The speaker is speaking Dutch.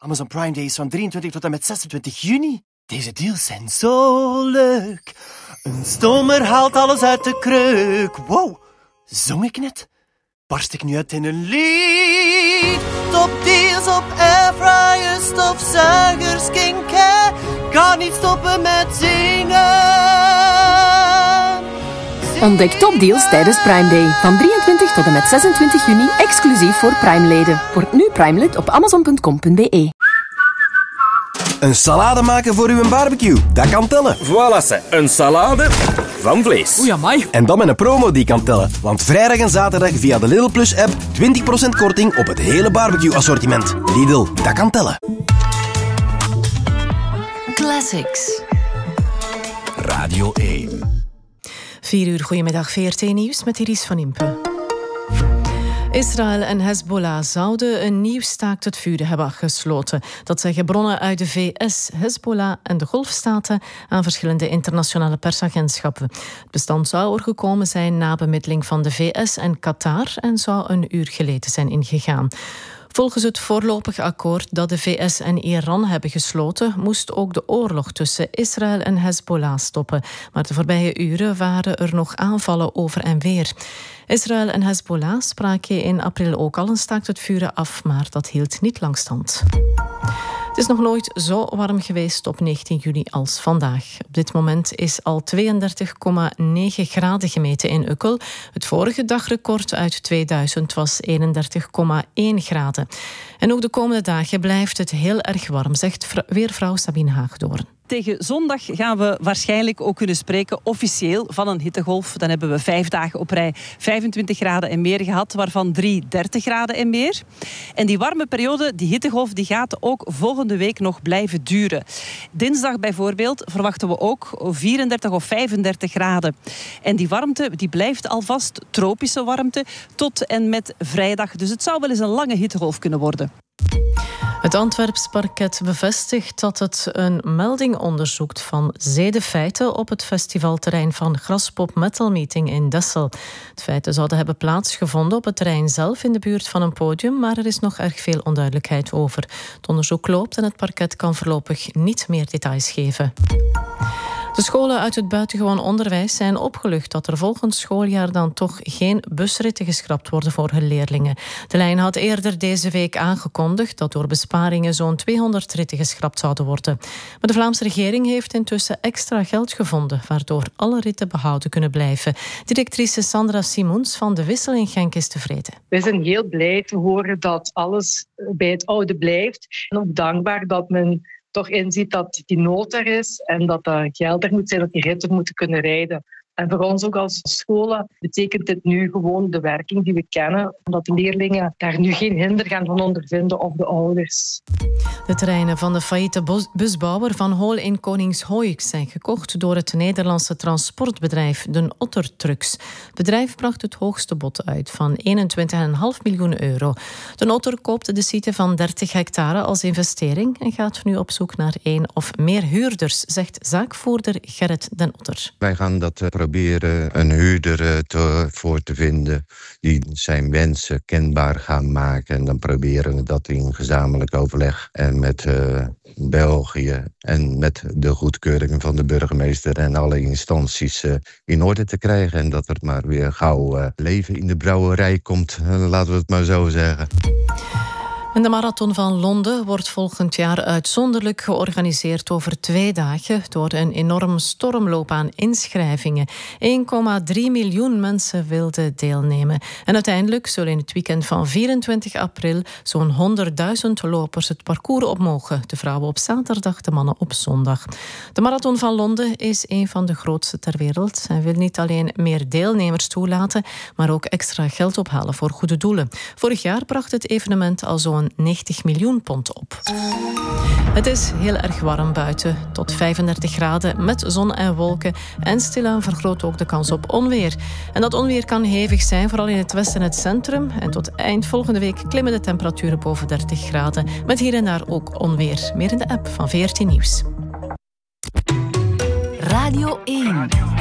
Amazon Prime Day is van 23 tot en met 26 juni. Deze deals zijn zo leuk. Een stomer haalt alles uit de kreuk. Wow, zong ik net? Barst ik nu uit in een lied? Topdeals op airfryers, stofzuigers, skincare. Kan niet stoppen met zingen. Ontdek topdeals tijdens Prime Day. Van 23 tot en met 26 juni, exclusief voor Prime-leden. Word nu Prime-lid op amazon.com.be. Een salade maken voor uw barbecue, dat kan tellen. Voilà, een salade van vlees. Oei, amai. En dan met een promo die kan tellen. Want vrijdag en zaterdag via de Lidl Plus app 20% korting op het hele barbecue-assortiment. Lidl, dat kan tellen. Classics. Radio 1. 4 uur, goedemiddag, VRT Nieuws met Iris van Impe. Israël en Hezbollah zouden een nieuw staakt het vuren hebben gesloten. Dat zeggen bronnen uit de VS, Hezbollah en de Golfstaten aan verschillende internationale persagentschappen. Het bestand zou er gekomen zijn na bemiddeling van de VS en Qatar en zou een uur geleden zijn ingegaan. Volgens het voorlopig akkoord dat de VS en Iran hebben gesloten, moest ook de oorlog tussen Israël en Hezbollah stoppen. Maar de voorbije uren waren er nog aanvallen over en weer. Israël en Hezbollah spraken in april ook al een staakt het vuren af, maar dat hield niet lang stand. Het is nog nooit zo warm geweest op 19 juni als vandaag. Op dit moment is al 32,9 graden gemeten in Ukkel. Het vorige dagrecord uit 2000 was 31,1 graden. En ook de komende dagen blijft het heel erg warm, zegt weervrouw Sabine Haagdoorn. Tegen zondag gaan we waarschijnlijk ook kunnen spreken officieel van een hittegolf. Dan hebben we 5 dagen op rij 25 graden en meer gehad, waarvan 3 30 graden en meer. En die warme periode, die hittegolf, die gaat ook volgende week nog blijven duren. Dinsdag bijvoorbeeld verwachten we ook 34 of 35 graden. En die warmte die blijft alvast tropische warmte tot en met vrijdag. Dus het zou wel eens een lange hittegolf kunnen worden. Het Antwerps parket bevestigt dat het een melding onderzoekt van zedenfeiten op het festivalterrein van Graspop Metal Meeting in Dessel. De feiten zouden hebben plaatsgevonden op het terrein zelf in de buurt van een podium, maar er is nog erg veel onduidelijkheid over. Het onderzoek loopt en het parket kan voorlopig niet meer details geven. De scholen uit het buitengewoon onderwijs zijn opgelucht dat er volgend schooljaar dan toch geen busritten geschrapt worden voor hun leerlingen. De lijn had eerder deze week aangekondigd dat door besparingen zo'n 200 ritten geschrapt zouden worden. Maar de Vlaamse regering heeft intussen extra geld gevonden, waardoor alle ritten behouden kunnen blijven. Directrice Sandra Simons van de Wissel in Genk is tevreden. We zijn heel blij te horen dat alles bij het oude blijft. En ook dankbaar dat men toch inziet dat die nood er is en dat er geld er moet zijn, dat die ritten moeten kunnen rijden. En voor ons ook als scholen betekent dit nu gewoon de werking die we kennen, omdat de leerlingen daar nu geen hinder gaan van ondervinden of de ouders. De treinen van de failliete busbouwer Van Hool in Koningshoik zijn gekocht door het Nederlandse transportbedrijf Den Otter Trucks. Het bedrijf bracht het hoogste bod uit van 21,5 miljoen euro. Den Otter koopte de site van 30 hectare als investering en gaat nu op zoek naar 1 of meer huurders, zegt zaakvoerder Gerrit Den Otter. Wij gaan dat proberen een huurder voor te vinden die zijn wensen kenbaar gaan maken. En dan proberen we dat in gezamenlijk overleg en met België en met de goedkeuring van de burgemeester en alle instanties in orde te krijgen. En dat er maar weer gauw leven in de brouwerij komt, laten we het maar zo zeggen. En de Marathon van Londen wordt volgend jaar uitzonderlijk georganiseerd over 2 dagen door een enorme stormloop aan inschrijvingen. 1,3 miljoen mensen wilden deelnemen. En uiteindelijk zullen in het weekend van 24 april zo'n 100.000 lopers het parcours op mogen. De vrouwen op zaterdag, de mannen op zondag. De Marathon van Londen is een van de grootste ter wereld en wil niet alleen meer deelnemers toelaten, maar ook extra geld ophalen voor goede doelen. Vorig jaar bracht het evenement al zo'n 90 miljoen pond op. Het is heel erg warm buiten, tot 35 graden met zon en wolken. En stilaan vergroot ook de kans op onweer. En dat onweer kan hevig zijn, vooral in het westen en het centrum. En tot eind volgende week klimmen de temperaturen boven 30 graden. Met hier en daar ook onweer. Meer in de app van VRT Nieuws. Radio 1.